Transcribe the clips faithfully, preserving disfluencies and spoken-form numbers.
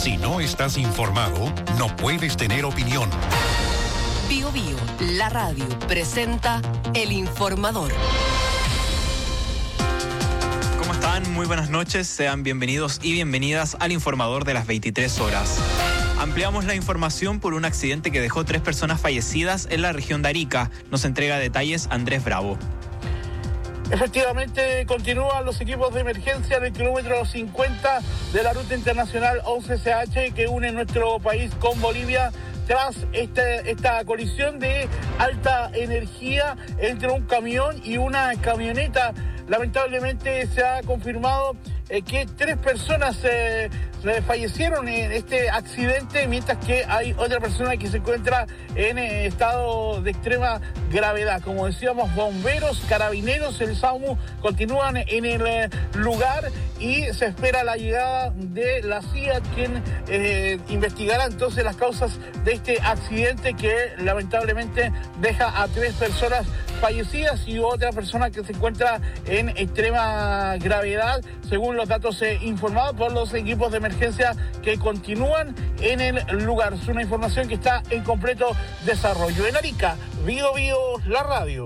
Si no estás informado, no puedes tener opinión. Bio Bio, la radio, presenta El Informador. ¿Cómo están? Muy buenas noches. Sean bienvenidos y bienvenidas al Informador de las veintitrés horas. Ampliamos la información por un accidente que dejó tres personas fallecidas en la región de Arica. Nos entrega detalles Andrés Bravo. Efectivamente, continúan los equipos de emergencia en el kilómetro cincuenta de la ruta internacional once C H que une nuestro país con Bolivia tras este, esta colisión de alta energía entre un camión y una camioneta. Lamentablemente se ha confirmado eh, que tres personas eh, fallecieron en este accidente, mientras que hay otra persona que se encuentra en eh, estado de extrema gravedad. Como decíamos, bomberos, carabineros, el SAMU continúan en el eh, lugar y se espera la llegada de la C I A, quien eh, investigará entonces las causas de este accidente que lamentablemente deja a tres personas fallecidas y otra persona que se encuentra en extrema gravedad, según los datos eh, informados por los equipos de emergencia que continúan en el lugar. Es una información que está en completo desarrollo. En Arica, Bio Bio, la radio.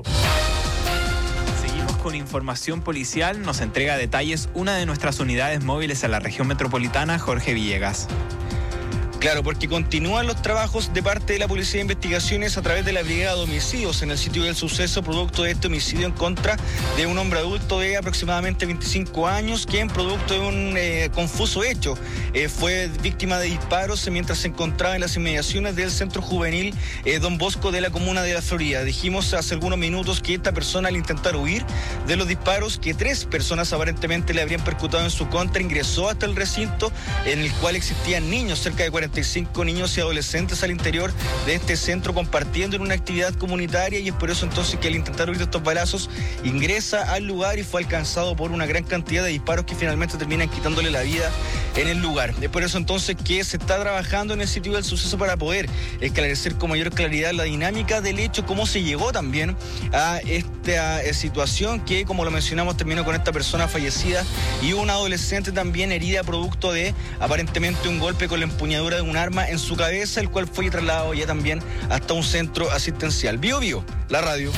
Seguimos con información policial. Nos entrega detalles una de nuestras unidades móviles en la región metropolitana, Jorge Villegas. Claro, porque continúan los trabajos de parte de la Policía de Investigaciones a través de la Brigada de Homicidios en el sitio del suceso, producto de este homicidio en contra de un hombre adulto de aproximadamente veinticinco años, quien producto de un eh, confuso hecho eh, fue víctima de disparos mientras se encontraba en las inmediaciones del Centro Juvenil eh, Don Bosco de la comuna de La Florida. Dijimos hace algunos minutos que esta persona, al intentar huir de los disparos que tres personas aparentemente le habrían percutado en su contra, ingresó hasta el recinto en el cual existían niños, cerca de cuarenta y cinco niños y adolescentes al interior de este centro compartiendo en una actividad comunitaria, y es por eso entonces que al intentar huir de estos balazos ingresa al lugar y fue alcanzado por una gran cantidad de disparos que finalmente terminan quitándole la vida en el lugar. Es por eso entonces que se está trabajando en el sitio del suceso para poder esclarecer con mayor claridad la dinámica del hecho, cómo se llegó también a esta situación que, como lo mencionamos, terminó con esta persona fallecida y una adolescente también herida producto de aparentemente un golpe con la empuñadura de un arma en su cabeza, el cual fue trasladado ya también hasta un centro asistencial. Bio Bio, la radio.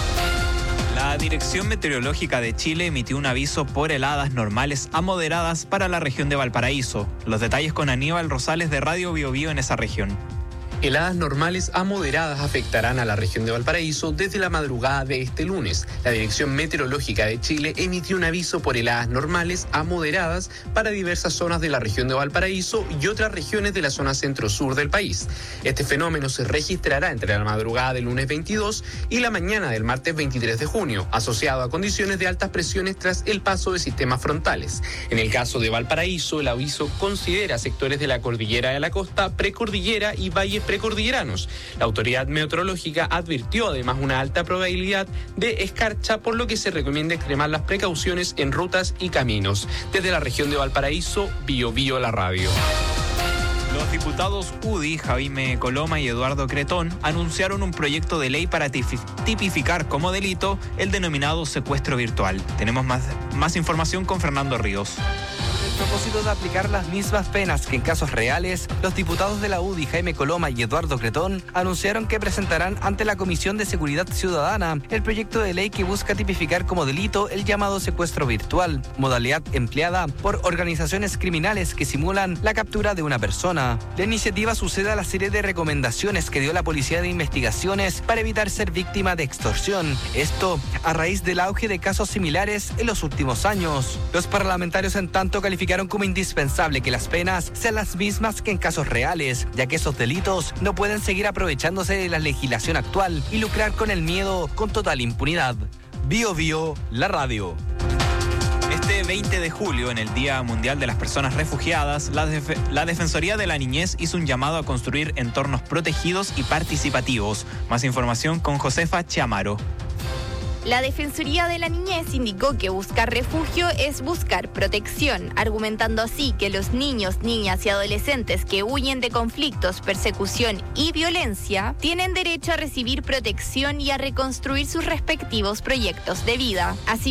La Dirección Meteorológica de Chile emitió un aviso por heladas normales a moderadas para la región de Valparaíso. Los detalles con Aníbal Rosales de Radio Bio Bio en esa región. Heladas normales a moderadas afectarán a la región de Valparaíso desde la madrugada de este lunes. La Dirección Meteorológica de Chile emitió un aviso por heladas normales a moderadas para diversas zonas de la región de Valparaíso y otras regiones de la zona centro-sur del país. Este fenómeno se registrará entre la madrugada del lunes veintidós y la mañana del martes veintitrés de junio, asociado a condiciones de altas presiones tras el paso de sistemas frontales. En el caso de Valparaíso, el aviso considera sectores de la cordillera de la costa, precordillera y valles precordilleranos. La autoridad meteorológica advirtió además una alta probabilidad de escarcha, por lo que se recomienda extremar las precauciones en rutas y caminos. Desde la región de Valparaíso, Bio Bio, la radio. Los diputados U D I, Jaime Coloma y Eduardo Cretón, anunciaron un proyecto de ley para tipificar como delito el denominado secuestro virtual. Tenemos más, más información con Fernando Ríos. A propósito de aplicar las mismas penas que en casos reales, los diputados de la U D I, Jaime Coloma y Eduardo Cretón, anunciaron que presentarán ante la Comisión de Seguridad Ciudadana el proyecto de ley que busca tipificar como delito el llamado secuestro virtual, modalidad empleada por organizaciones criminales que simulan la captura de una persona. La iniciativa sucede a la serie de recomendaciones que dio la Policía de Investigaciones para evitar ser víctima de extorsión. Esto a raíz del auge de casos similares en los últimos años. Los parlamentarios, en tanto, calificaron como indispensable que las penas sean las mismas que en casos reales, ya que esos delitos no pueden seguir aprovechándose de la legislación actual y lucrar con el miedo con total impunidad. Bio Bio, la radio. Este veinte de julio, en el Día Mundial de las Personas Refugiadas, la, Def- la Defensoría de la Niñez hizo un llamado a construir entornos protegidos y participativos. Más información con Josefa Chiamaro. La Defensoría de la Niñez indicó que buscar refugio es buscar protección, argumentando así que los niños, niñas y adolescentes que huyen de conflictos, persecución y violencia tienen derecho a recibir protección y a reconstruir sus respectivos proyectos de vida. Así